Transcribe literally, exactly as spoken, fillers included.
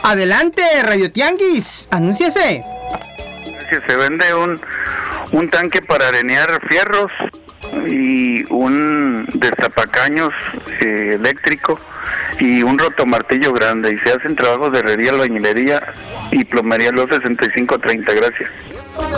Adelante, Radio Tianguis, anúnciese. Que se vende un, un tanque para arenear fierros y un destapacaños eh, eléctrico y un rotomartillo grande, y se hacen trabajos de herrería, albañilería y plomería. Los sesenta y cinco treinta. Gracias.